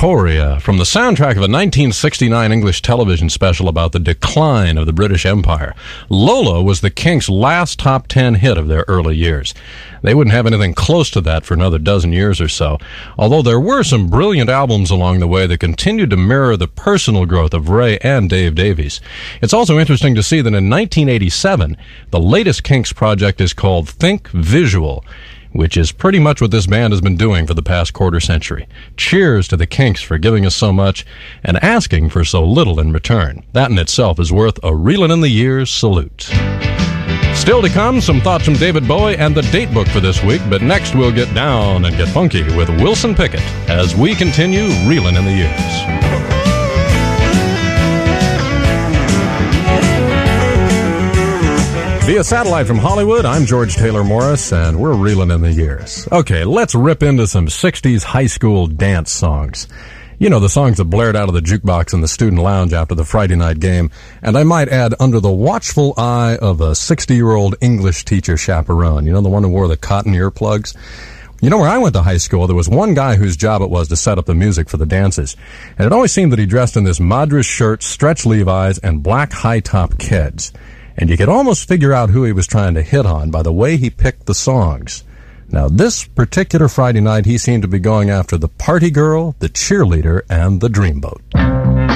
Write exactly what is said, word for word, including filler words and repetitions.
Victoria, from the soundtrack of a nineteen sixty-nine English television special about the decline of the British Empire. Lola was the Kinks' last top ten hit of their early years. They wouldn't have anything close to that for another dozen years or so, although there were some brilliant albums along the way that continued to mirror the personal growth of Ray and Dave Davies. It's also interesting to see that in nineteen eighty-seven, the latest Kinks project is called Think Visual, which is pretty much what this band has been doing for the past quarter century. Cheers to the Kinks for giving us so much and asking for so little in return. That in itself is worth a Reelin' in the Years salute. Still to come, some thoughts from David Bowie and the date book for this week, but next we'll get down and get funky with Wilson Pickett as we continue Reelin' in the Years. Via satellite from Hollywood, I'm George Taylor Morris, and we're reeling in the years. Okay, let's rip into some sixties high school dance songs. You know, the songs that blared out of the jukebox in the student lounge after the Friday night game, and I might add, under the watchful eye of a sixty-year-old English teacher chaperone. You know, the one who wore the cotton earplugs? You know, where I went to high school, there was one guy whose job it was to set up the music for the dances. And it always seemed that he dressed in this Madras shirt, stretch Levi's, and black high-top Keds. And you could almost figure out who he was trying to hit on by the way he picked the songs. Now, this particular Friday night, he seemed to be going after the party girl, the cheerleader, and the dreamboat.